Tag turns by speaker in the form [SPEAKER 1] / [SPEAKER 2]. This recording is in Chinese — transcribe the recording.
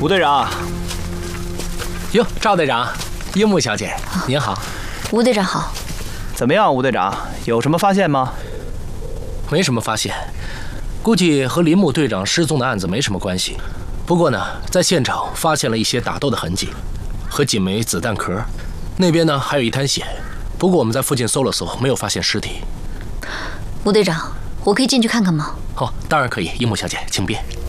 [SPEAKER 1] 吴队长。
[SPEAKER 2] 哟，赵队长，樱木小姐，您好。
[SPEAKER 3] 吴队长好。
[SPEAKER 1] 怎么样，吴队长，有什么发现吗？
[SPEAKER 2] 没什么发现，估计和林木队长失踪的案子没什么关系。不过呢，在现场发现了一些打斗的痕迹，和几枚子弹壳。那边呢还有一滩血，不过我们在附近搜了搜，没有发现尸体。
[SPEAKER 3] 吴队长，我可以进去看看吗？
[SPEAKER 2] 哦，当然可以，樱木小姐，请便。